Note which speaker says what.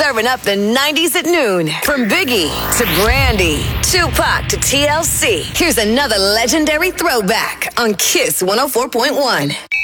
Speaker 1: Serving up the 90s at noon. From Biggie to Brandy, Tupac to TLC. Here's another legendary throwback on Kiss 104.1.